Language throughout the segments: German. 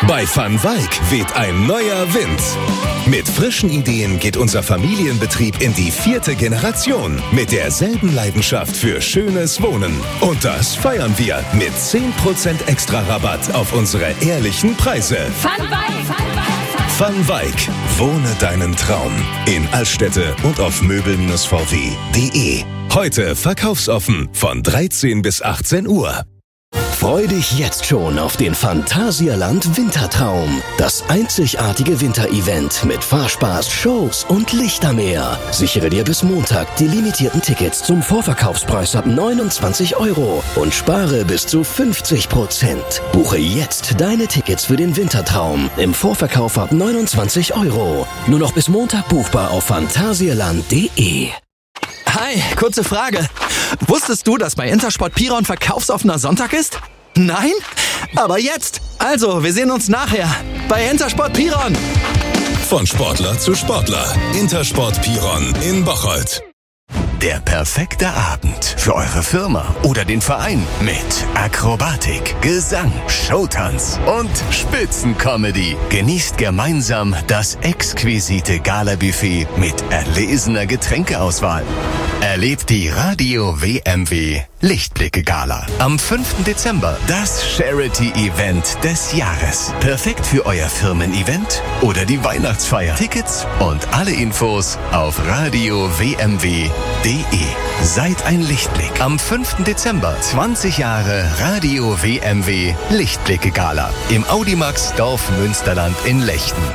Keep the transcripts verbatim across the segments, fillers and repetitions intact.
Bei Van Wyk weht ein neuer Wind. Mit frischen Ideen geht unser Familienbetrieb in die vierte Generation. Mit derselben Leidenschaft für schönes Wohnen. Und das feiern wir mit zehn Prozent extra Rabatt auf unsere ehrlichen Preise. Van Wyk. Van Wyk. Wohne deinen Traum. In Altstädte und auf möbel Bindestrich v w punkt de. Heute verkaufsoffen von dreizehn bis achtzehn Uhr. Freu dich jetzt schon auf den Phantasialand Wintertraum. Das einzigartige Winterevent mit Fahrspaß, Shows und Lichtermeer. Sichere dir bis Montag die limitierten Tickets zum Vorverkaufspreis ab neunundzwanzig Euro und spare bis zu fünfzig Prozent. Buche jetzt deine Tickets für den Wintertraum im Vorverkauf ab neunundzwanzig Euro. Nur noch bis Montag buchbar auf phantasialand punkt de. Hi, kurze Frage. Wusstest du, dass bei Intersport Piron verkaufsoffener Sonntag ist? Nein? Aber jetzt! Also, wir sehen uns nachher bei Intersport Piron. Von Sportler zu Sportler. Intersport Piron in Bocholt. Der perfekte Abend für eure Firma oder den Verein mit Akrobatik, Gesang, Showtanz und Spitzencomedy. Genießt gemeinsam das exquisite Gala-Buffet mit erlesener Getränkeauswahl. Erlebt die Radio W M W Lichtblicke Gala am fünften Dezember, das Charity-Event des Jahres. Perfekt für euer Firmen-Event oder die Weihnachtsfeier. Tickets und alle Infos auf radio w m w punkt de. Seid ein Lichtblick. Am fünften Dezember, zwanzig Jahre Radio W M W Lichtblicke Gala im Audimax Dorf Münsterland in Lechten.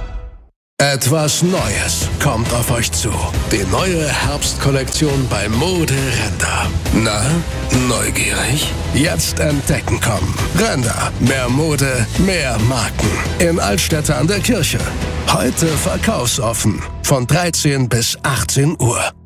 Etwas Neues kommt auf euch zu. Die neue Herbstkollektion bei Mode Render. Na, neugierig? Jetzt entdecken kommen. Render. Mehr Mode, mehr Marken. In Altstädte an der Kirche. Heute verkaufsoffen. Von dreizehn bis achtzehn Uhr.